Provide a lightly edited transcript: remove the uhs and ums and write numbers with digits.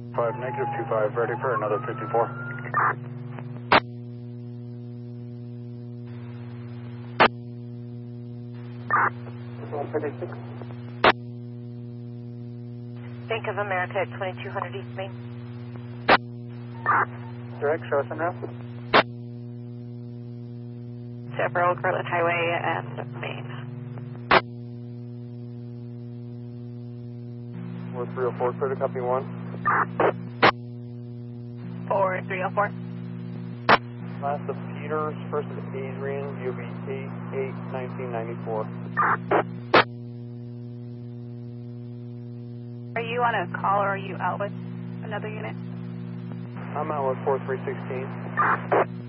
5 negative 25, ready for another 54. 56. Bank of America at 2200 East Main. Direct, show us en route. Several Garland Highway and Main. 4304, clear to copy 1. 4304. Last of Peters, first of Adrian, UB 881994. Are you on a call or are you out with another unit? I'm out with 4316.